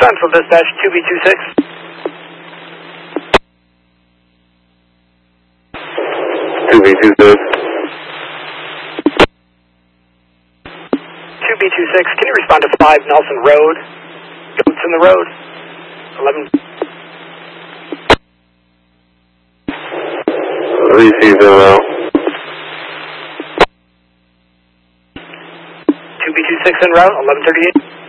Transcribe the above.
Central Dispatch 2B26. 2B26. 2B26, can you respond to 5 Nelson Road? Goats in the road. 11. Receive well. 2B26 en route, 1138.